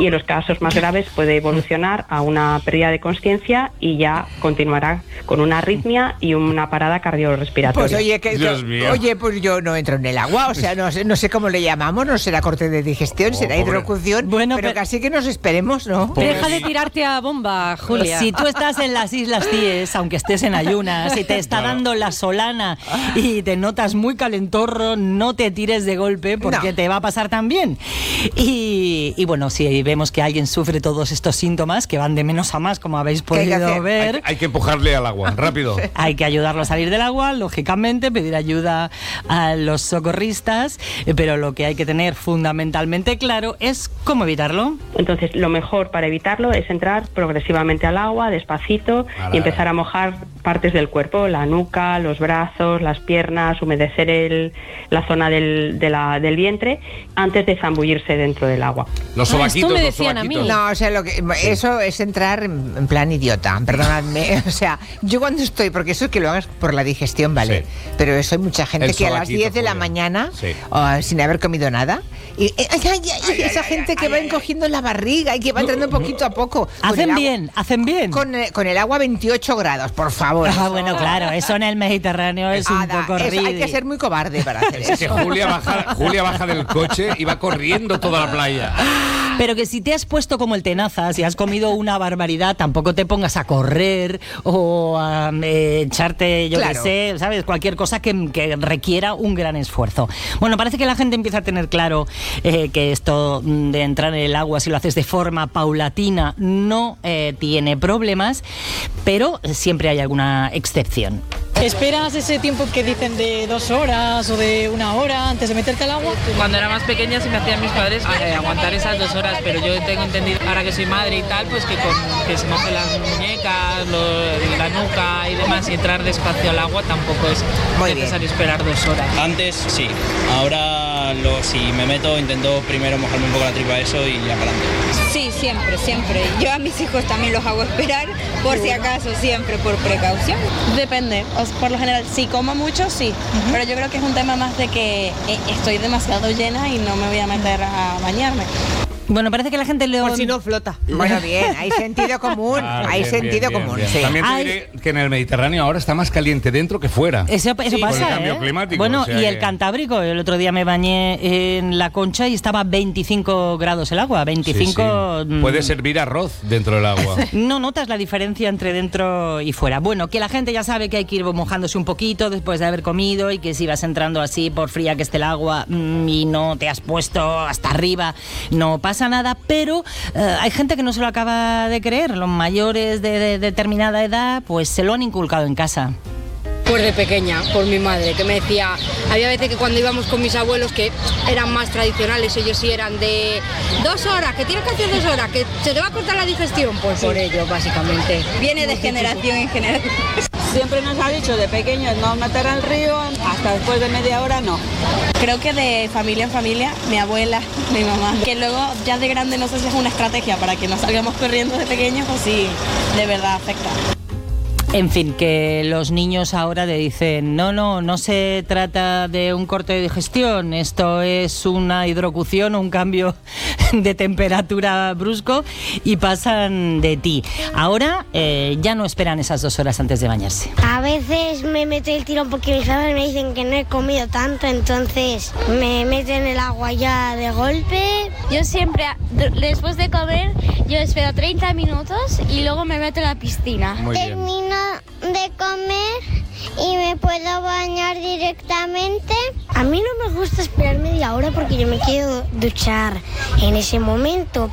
y en los casos más graves puede evolucionar a una pérdida de conciencia y ya continuará con una arritmia y una parada cardiorrespiratoria. Pues pues yo no entro en el agua, o sea, no sé cómo le llamamos, no será corte de digestión, será hidrocución, pero casi que nos esperemos, ¿no? Deja de tirarte a bomba, Julia. Si tú estás en las Islas Cíes, aunque estés en ayunas, y te está dando la solana y te notas muy calentorro, no te tires de golpe porque te va a pasar también. Y bueno, si vemos que alguien sufre todos estos síntomas, que van de menos a más, como habéis podido ver... Hay que empujarle al agua, rápido. Hay que ayudarlo a salir del agua, lógicamente, pedir ayuda a los socorristas, pero lo que hay que tener fundamentalmente claro es cómo evitarlo. Entonces, lo mejor para evitarlo es entrar progresivamente al agua, despacito, y empezar a mojar partes del cuerpo, la nuca, los brazos, las piernas, humedecer la zona del vientre antes de zambullirse dentro del agua. Los sobaquitos, esto me decían a mí. No, o sea, eso es entrar en plan idiota, perdonadme. O sea, yo cuando estoy, porque eso es que lo hagas por la digestión, vale, pero eso hay mucha gente que a las 10 de la mañana, sin haber comido nada, y esa gente que va encogiendo la barriga y que va entrando poquito a poco. Hacen bien. Con el agua 28 grados, por favor. Bueno, claro, eso en el Mediterráneo es un poco ridículo. Hay que ser muy cobarde para hacer eso. Es que Julia baja del coche y va corriendo toda la playa. Pero que si te has puesto como el tenazas y has comido una barbaridad, tampoco te pongas a correr o a echarte, qué sé, ¿sabes? Cualquier cosa que requiera un gran esfuerzo. Bueno, parece que la gente empieza a tener claro que esto de entrar en el agua, si lo haces de forma paulatina, no tiene problemas, pero siempre hay alguna excepción. ¿Esperas ese tiempo que dicen de 2 horas o de 1 hora antes de meterte al agua? Cuando era más pequeña sí me hacían mis padres aguantar esas 2 horas, pero yo tengo entendido, ahora que soy madre y tal, pues que se mojen las muñecas, la nuca y demás, y entrar despacio al agua tampoco es necesario esperar 2 horas. Antes sí, ahora si me meto intento primero mojarme un poco la tripa eso y ya para adelante. Sí, siempre. Yo a mis hijos también los hago esperar, por si acaso, siempre por precaución. Depende, por lo general, si como mucho, sí, pero yo creo que es un tema más de que estoy demasiado llena y no me voy a meter a bañarme. Bueno, parece que la gente Por si no flota. Bueno, bien, hay sentido común. Bien. Sí. También te diré que en el Mediterráneo ahora está más caliente dentro que fuera. Eso pasa, con el cambio climático. Bueno, o sea y el Cantábrico. El otro día me bañé en La Concha y estaba 25 grados el agua. 25... Sí. Puede servir arroz dentro del agua. No notas la diferencia entre dentro y fuera. Bueno, que la gente ya sabe que hay que ir mojándose un poquito después de haber comido y que si vas entrando así, por fría que esté el agua y no te has puesto hasta arriba, no pasa nada, pero hay gente que no se lo acaba de creer. Los mayores de determinada edad pues se lo han inculcado en casa. Pues de pequeña, por mi madre, que me decía, había veces que cuando íbamos con mis abuelos que eran más tradicionales, ellos sí eran de 2 horas, que tienes que hacer 2 horas, que se te va a cortar la digestión, pues por ello, básicamente. Viene de generación en generación. Siempre nos ha dicho de pequeños no meter al río, hasta después de media hora no. Creo que de familia en familia, mi abuela, mi mamá, que luego ya de grande no sé si es una estrategia para que no salgamos corriendo de pequeños o si de verdad afecta. En fin, que los niños ahora le dicen, no se trata de un corte de digestión, esto es una hidrocución o un cambio de temperatura brusco y pasan de ti. Ahora ya no esperan esas 2 horas antes de bañarse. A veces me meto el tirón porque mis padres me dicen que no he comido tanto, entonces me meto en el agua ya de golpe. Yo siempre, después de comer, yo espero 30 minutos y luego me meto en la piscina. Termino de comer y me puedo bañar directamente. A mí no me gusta esperar media hora porque yo me quiero duchar en ese momento.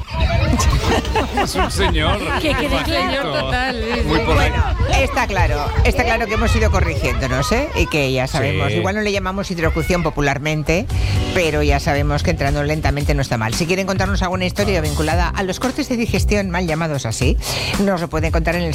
Es un señor. Que quede claro. Total. Muy bueno, está claro que hemos ido corrigiéndonos, y que ya sabemos, igual no le llamamos hidrocución popularmente, pero ya sabemos que entrando lentamente no está mal. Si quieren contarnos alguna historia vinculada a los cortes de digestión, mal llamados así, nos lo pueden contar en el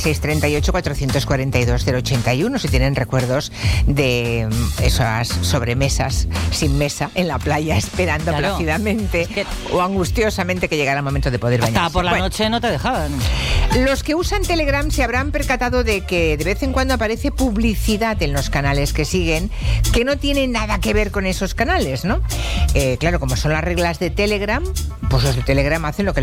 638-442-081 si tienen recuerdos de esas sobremesas sin mesa en la playa esperando plácidamente o angustiosamente que llegara el momento de poder bañarse. Hasta por la noche no te dejaban. Los que usan Telegram se habrán percatado de que de vez en cuando aparece publicidad en los canales que siguen que no tiene nada que ver con esos canales, ¿no? Claro, como son las reglas de Telegram, pues los de Telegram hacen lo que